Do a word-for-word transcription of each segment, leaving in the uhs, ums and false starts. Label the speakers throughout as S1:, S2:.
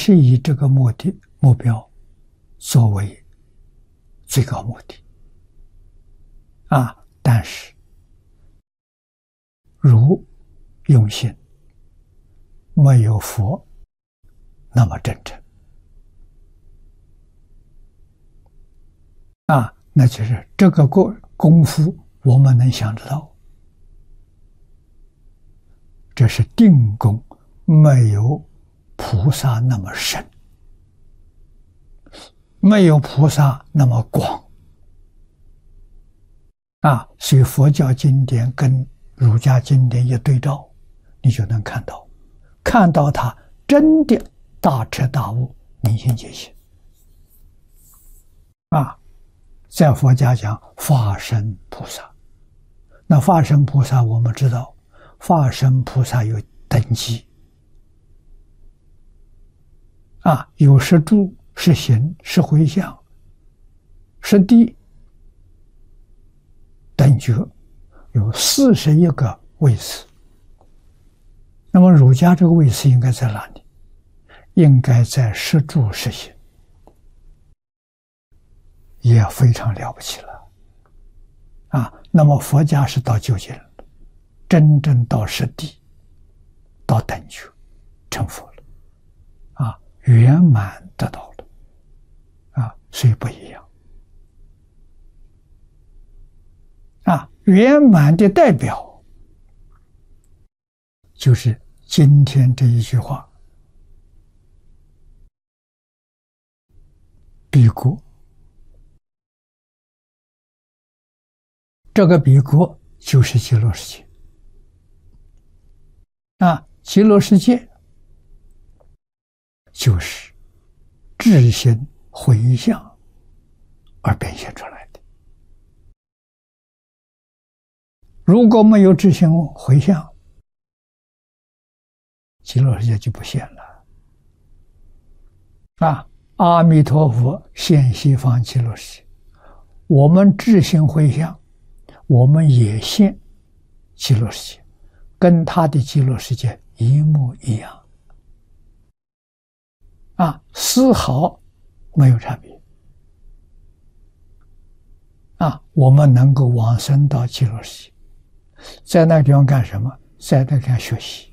S1: 是以这个目的目标作为最高目的啊，但是如用心没有佛那么真诚啊，那就是这个功功夫我们能想得到，这是定功，没有菩萨那么深，没有菩萨那么广啊，所以佛教经典跟儒家经典一对照，你就能看到，看到它真的大彻大悟，明心见性啊。在佛家讲法身菩萨，那法身菩萨我们知道，法身菩萨有等级啊，有是住，是行，是回向，是地，等觉，有四十一个位次。那么儒家这个位次应该在哪里？应该在是住是行，也非常了不起了啊。那么佛家是到究竟了，真正到实地，到等觉，成佛了啊，圆满得到了啊，所以不一样啊。圆满的代表就是今天这一句话：彼国。这个彼国就是极乐世界啊，极乐世界就是智心回向而变现出来的。如果没有智心回向，极乐世界就不现了啊！阿弥陀佛现西方极乐世界，我们智心回向，我们也现极乐世界，跟他的极乐世界一模一样啊，丝毫没有差别啊！我们能够往生到极乐世界，在那个地方干什么？在那个地方学习。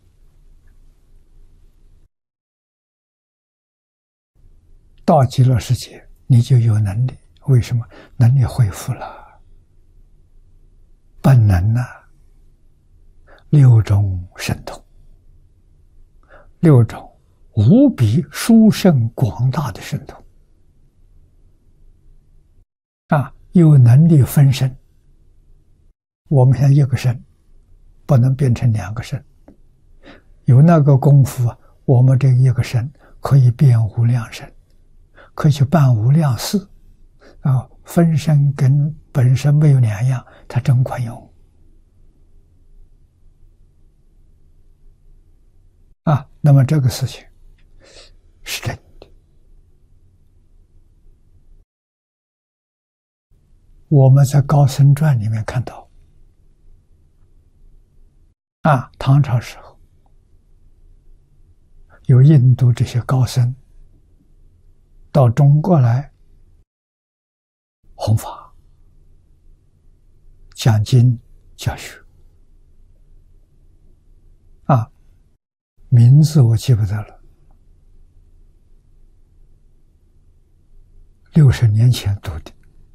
S1: 到极乐世界，你就有能力。为什么？能力恢复了，本能啊，六种神通，六种无比殊胜广大的神通啊，有能力分身。我们现在一个身不能变成两个身，有那个功夫啊，我们这一个身可以变无量身，可以去办无量事啊，分身跟本身没有两样，它真管用啊。那么这个事情是真的，我们在《高僧传》里面看到啊，唐朝时候有印度这些高僧到中国来弘法、讲经、教学啊，名字我记不得了，六十年前读的。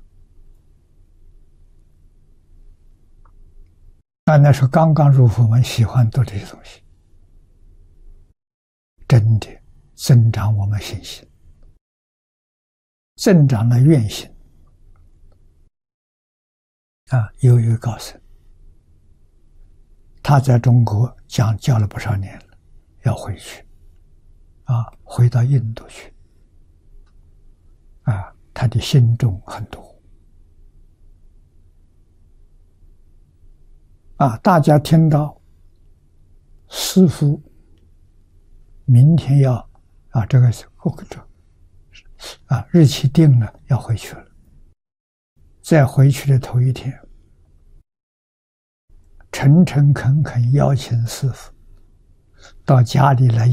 S1: 但那时候刚刚入佛门，喜欢读这些东西，真的增长我们信心，增长了愿心啊。有一个高僧，他在中国讲教了不少年了，要回去啊，回到印度去啊，他的信众很多啊，大家听到师父明天要啊，这个是啊，日期定了，要回去了。在回去的头一天，诚诚恳恳邀请师父到家里来